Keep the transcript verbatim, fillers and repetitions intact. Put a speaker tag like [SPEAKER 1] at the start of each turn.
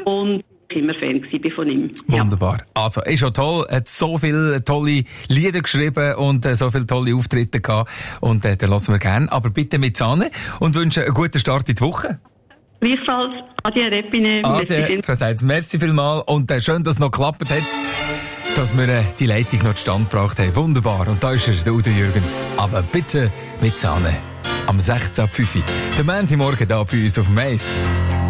[SPEAKER 1] Und immer Fan gewesen von ihm.
[SPEAKER 2] Wunderbar. Ja. Also, ist schon toll. Hat so viele tolle Lieder geschrieben und äh, so viele tolle Auftritte gehabt. Und äh, den lassen wir gerne. Aber bitte mit Sahne und wünschen einen guten Start in die Woche.
[SPEAKER 1] Gleichfalls. Adi Repine.
[SPEAKER 2] Adi, Frau Seitz, merci vielmals. Und äh, schön, dass es noch geklappt hat, dass wir äh, die Leitung noch zustande gebracht haben. Wunderbar. Und da ist er, der Udo Jürgens. Aber bitte mit Sahne. Am sechzehn Uhr fünf. Der Montagmorgen da bei uns auf dem Eis.